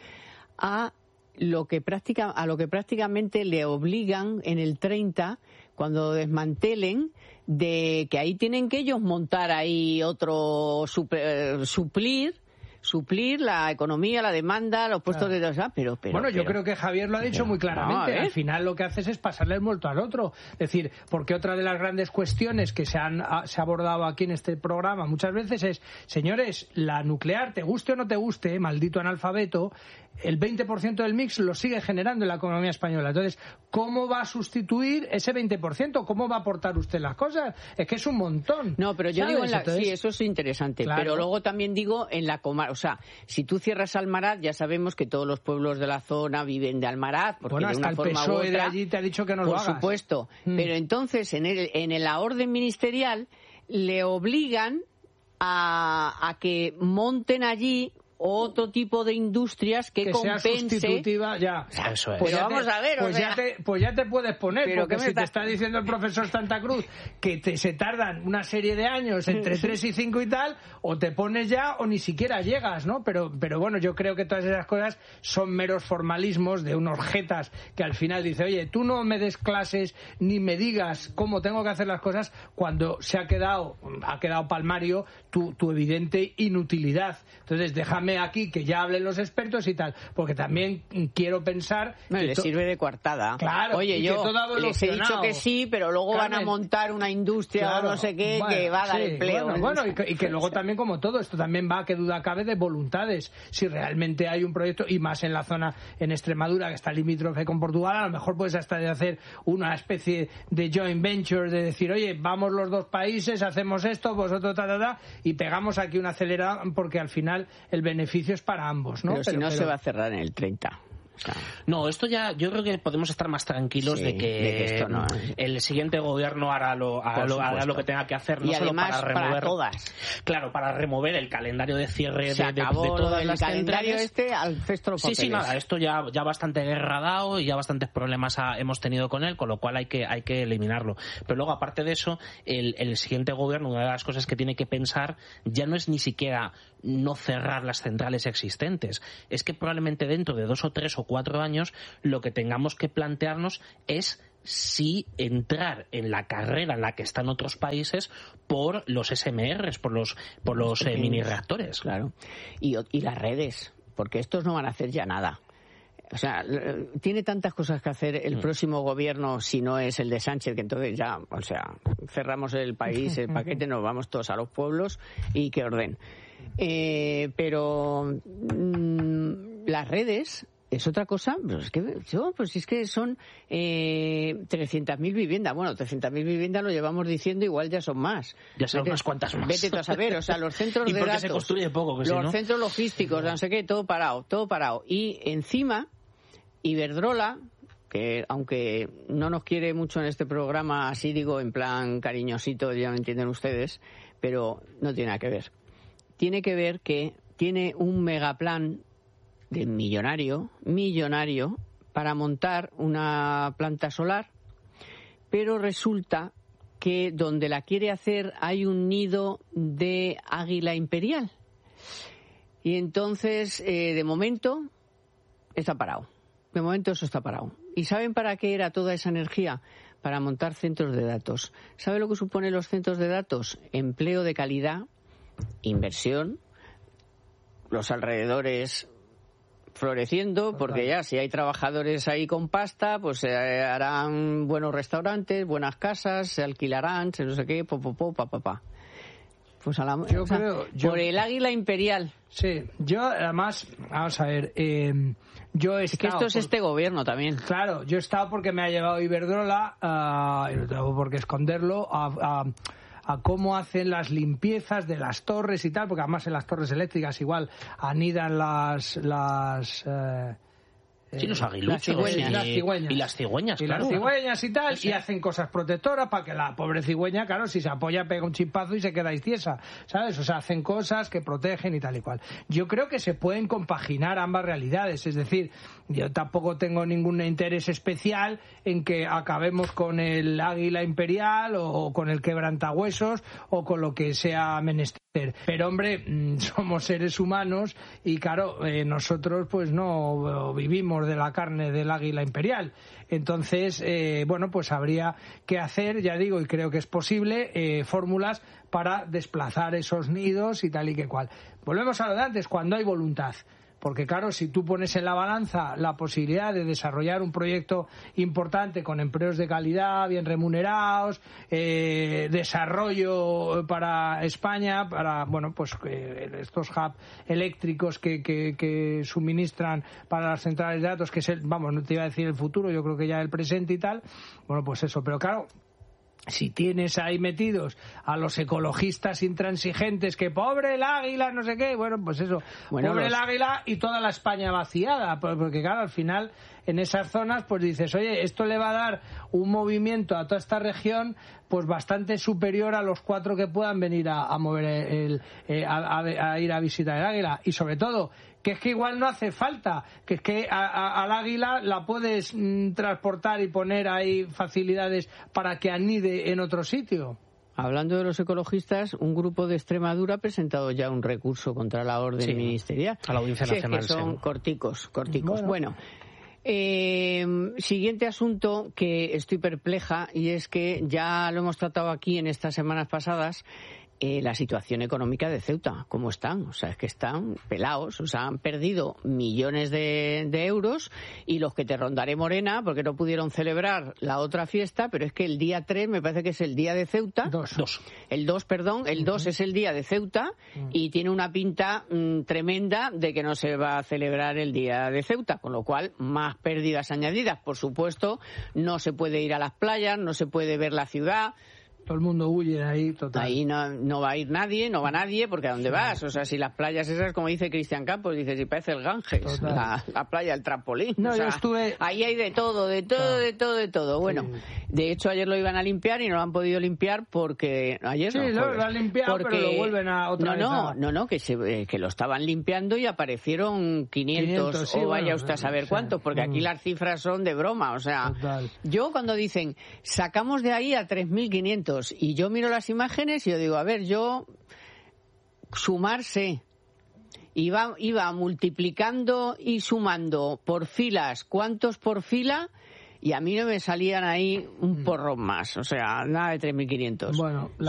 a lo que práctica, a lo que prácticamente le obligan en el treinta, cuando desmantelen, de que ahí tienen que ellos montar ahí otro super, suplir suplir la economía, la demanda, los puestos claro. de dos, ah, pero, pero bueno, yo pero, creo que Javier lo ha dicho pero, muy claramente. No, al final lo que haces es pasarle el muerto al otro. Es decir, porque otra de las grandes cuestiones que se han se ha abordado aquí en este programa muchas veces es, señores, la nuclear, te guste o no te guste, maldito analfabeto, el veinte por ciento del mix lo sigue generando en la economía española. Entonces, ¿cómo va a sustituir ese veinte por ciento? ¿Cómo va a aportar usted las cosas? Es que es un montón. No, pero yo ¿sabes? digo, en la, Entonces, sí, eso es interesante. Claro. Pero luego también digo en la comarca. O sea, si tú cierras Almaraz, ya sabemos que todos los pueblos de la zona viven de Almaraz, porque bueno, de una hasta forma el P S O E u otra, de allí te ha dicho que no lo hagas. Por supuesto. Mm. Pero entonces, en, el, en la orden ministerial, le obligan a, a que monten allí otro tipo de industrias que, que compense. sea sustitutiva, ya. Eso es. Pues Pero vamos te, a ver, pues, o sea... ya te, pues ya te puedes poner, pero porque me si está... te está diciendo el profesor Santa Cruz que te, se tardan una serie de años entre tres y cinco y tal, o te pones ya o ni siquiera llegas, ¿no? Pero, pero bueno, yo creo que todas esas cosas son meros formalismos de unos jetas que al final dice, oye, tú no me des clases ni me digas cómo tengo que hacer las cosas, cuando se ha quedado, ha quedado palmario tu, tu evidente inutilidad. Entonces déjame aquí que ya hablen los expertos y tal, porque también quiero pensar... Bueno, le sirve de coartada. Claro, oye, yo les he dicho que sí, pero luego Carmen, van a montar una industria claro, o no sé qué, bueno, que va a dar sí, empleo. Bueno, bueno y, que, y que luego también, como todo, esto también va, que duda cabe, de voluntades. Si realmente hay un proyecto, y más en la zona, en Extremadura, que está limítrofe con Portugal, a lo mejor puedes hasta de hacer una especie de joint venture, de decir, oye, vamos los dos países, hacemos esto, vosotros ta, ta, ta, y pegamos aquí una acelerada, porque al final el beneficio es para ambos, ¿no? Pero, pero si no pero... se va a cerrar en el treinta. No, esto ya, yo creo que podemos estar más tranquilos sí, de, que de que esto no, el siguiente gobierno hará lo, hará lo, hará lo que tenga que hacer, no y solo además, para remover, para todas. Claro, para remover el calendario de cierre Se de, de, acabó de todas el las calendario centrales. Este al cesto sí, sí, nada, esto ya, ya bastante guerra dado y ya bastantes problemas ha, hemos tenido con él, con lo cual hay que, hay que eliminarlo. Pero luego, aparte de eso, el, el siguiente gobierno, una de las cosas que tiene que pensar ya no es ni siquiera no cerrar las centrales existentes, es que probablemente dentro de dos o tres o cuatro años lo que tengamos que plantearnos es si entrar en la carrera en la que están otros países por los S M Rs, por los por los eh, mini reactores. Claro. Y, y las redes, porque estos no van a hacer ya nada. O sea, tiene tantas cosas que hacer el mm. próximo gobierno, si no es el de Sánchez, que entonces ya, o sea, cerramos el país, el paquete, nos vamos todos a los pueblos y que orden. Eh, pero mmm, las redes es otra cosa, pero es que yo, pues es que son eh, trescientas mil viviendas. Bueno, trescientas mil viviendas lo llevamos diciendo, igual ya son más. Ya son unas cuantas más. Vete tú a saber, o sea, los centros ¿Y de porque datos, se construye poco, que los si no? centros logísticos, no sé qué, todo parado, todo parado. Y encima, Iberdrola, que aunque no nos quiere mucho en este programa, así digo, en plan cariñosito, ya me entienden ustedes, pero no tiene nada que ver. Tiene que ver que tiene un megaplan de millonario, millonario, para montar una planta solar, pero resulta que donde la quiere hacer hay un nido de águila imperial. Y entonces, eh, de momento, está parado. De momento eso está parado. ¿Y saben para qué era toda esa energía? Para montar centros de datos. ¿Sabe lo que suponen los centros de datos? Empleo de calidad, inversión, los alrededores floreciendo, porque ya si hay trabajadores ahí con pasta, pues se harán buenos restaurantes, buenas casas, se alquilarán, se no sé qué, po, po, po, pa, pa, pa. Pues a la, yo o sea, creo, yo, por el águila imperial. Sí, yo además, vamos a ver, eh, yo he estado... Es que esto es por, este gobierno también. Claro, yo he estado porque me ha llevado Iberdrola, uh, y no tengo por qué esconderlo, a... a a cómo hacen las limpiezas de las torres y tal, porque además en las torres eléctricas igual anidan las... las eh, Sí, los aguiluchos las cigüeñas, y, las cigüeñas. y las cigüeñas, y claro. las cigüeñas y tal, sí. Y hacen cosas protectoras para que la pobre cigüeña, claro, si se apoya pega un chimpazo y se queda tiesa, ¿sabes? O sea, hacen cosas que protegen y tal y cual. Yo creo que se pueden compaginar ambas realidades, es decir, yo tampoco tengo ningún interés especial en que acabemos con el águila imperial o, o con el quebrantahuesos o con lo que sea menester. Pero, hombre, somos seres humanos y, claro, eh, nosotros pues no vivimos de la carne del águila imperial. Entonces, eh, bueno, pues habría que hacer, ya digo, y creo que es posible, eh, fórmulas para desplazar esos nidos y tal y que cual. Volvemos a lo de antes, cuando hay voluntad. Porque, claro, si tú pones en la balanza la posibilidad de desarrollar un proyecto importante con empleos de calidad, bien remunerados, eh, desarrollo para España, para, bueno, pues eh, estos hubs eléctricos que, que, que suministran para las centrales de datos, que es el, vamos, no te iba a decir el futuro, yo creo que ya el presente y tal, bueno, pues eso, pero claro, Si tienes ahí metidos a los ecologistas intransigentes, que pobre el águila, no sé qué, bueno, pues eso, bueno, pobre los... el águila y toda la España vaciada, porque claro, al final en esas zonas pues dices, oye, esto le va a dar un movimiento a toda esta región pues bastante superior a los cuatro que puedan venir a, a mover el, el a, a, a ir a visitar el águila. Y sobre todo, que es que igual no hace falta, que es que a, a, al águila la puedes mm, transportar y poner ahí facilidades para que anide en otro sitio. Hablando de los ecologistas, un grupo de Extremadura ha presentado ya un recurso contra la orden sí, ministerial. A la Audiencia Nacional. Sí, es que son corticos, corticos. Bueno, bueno eh, siguiente asunto que estoy perpleja, y es que ya lo hemos tratado aquí en estas semanas pasadas. Eh, la situación económica de Ceuta, ¿cómo están? O sea, es que están pelados, o sea, han perdido millones de, de euros, y los que te rondaré morena, porque no pudieron celebrar la otra fiesta, pero es que el día tres me parece que es el día de Ceuta. Dos. dos. El dos, perdón, el dos uh-huh. es el día de Ceuta, uh-huh. y tiene una pinta mmm, tremenda de que no se va a celebrar el día de Ceuta, con lo cual más pérdidas añadidas. Por supuesto, no se puede ir a las playas, no se puede ver la ciudad. Todo el mundo huye de ahí, total. Ahí no, no va a ir nadie, no va nadie, porque ¿a dónde sí. vas? O sea, si las playas esas, como dice Cristian Campos, dice, si parece el Ganges, la, la playa, el trampolín. No, o sea, yo estuve... ahí hay de todo, de todo, claro. de todo, de todo. Bueno, sí. de hecho ayer lo iban a limpiar y no lo han podido limpiar porque... Ayer sí, no, lo, lo han limpiado, porque... pero lo vuelven a otra no, vez. No, a... no, no, que, se, eh, que lo estaban limpiando y aparecieron quinientos, quinientos sí, o vaya bueno, usted a saber sí. cuántos, porque aquí las cifras son de broma, o sea... Total. Yo cuando dicen, sacamos de ahí a tres mil quinientos, y yo miro las imágenes y yo digo, a ver, yo sumarse iba, iba multiplicando y sumando por filas, cuántos por fila, y a mí no me salían ahí un porrón más, o sea, nada de tres mil quinientos. Bueno, la